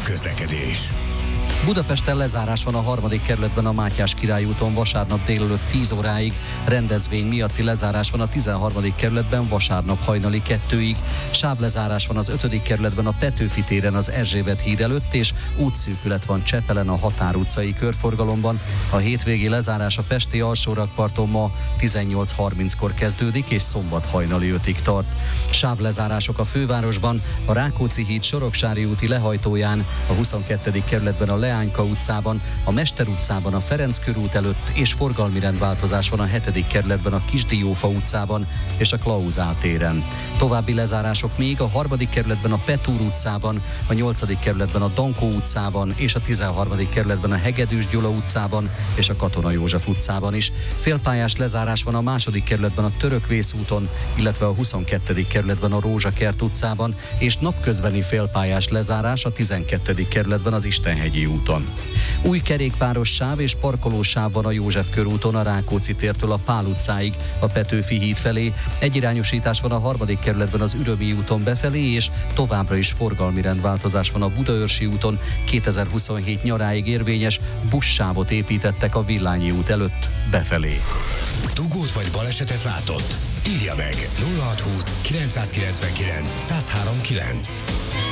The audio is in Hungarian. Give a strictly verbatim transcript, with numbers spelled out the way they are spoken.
Közlekedés. Budapesten lezárás van a harmadik kerületben a Mátyás Király úton vasárnap délelőtt tíz óráig, rendezvény miatti lezárás van a tizenharmadik kerületben vasárnap hajnali kettőig, sávlezárás van az ötödik kerületben a Petőfi téren az Erzsébet híd előtt, és útszűkület van Csepelen a Határ utcai körforgalomban. A hétvégi lezárás a pesti alsórakparton ma tizennyolc harminckor kezdődik, és szombat hajnali ötig tart. Sávlezárások a fővárosban, a Rákóczi híd Soroksári úti lehajtóján, a huszonkettedik kerületben a Leányka utcában, a Mester utcában a Ferenc körút előtt, és forgalmi rendváltozás van a hetedik kerületben a Kisdiófa utcában és a Klauzál téren. További lezárások még a harmadik kerületben a Petúr utcában, a nyolcadik kerületben a Dankó utcában és a tizenharmadik kerületben a Hegedűs Gyula utcában és a Katona József utcában is. Félpályás lezárás van a második kerületben a Törökvész úton, illetve a huszonkettedik kerületben a Rózsakert utcában, és napközbeni félpályás lezárás a tizenkettedik kerületben az Istenhegyi úton. Új kerékpáros sáv és parkolós sáv van a József körúton a Rákóczi tértől a Pál utcáig, a Petőfi híd felé. Egyirányosítás van a harmadik kerületben az Ürömi úton befelé, és továbbra is forgalmi rendváltozás van a Budaörsi úton. kétezer-huszonhét nyaráig érvényes buszsávot építettek a Villányi út előtt befelé. Dugót vagy balesetet látott? Írja meg nulla hatszázhúsz kilencszázkilencvenkilenc százhárom kilenc.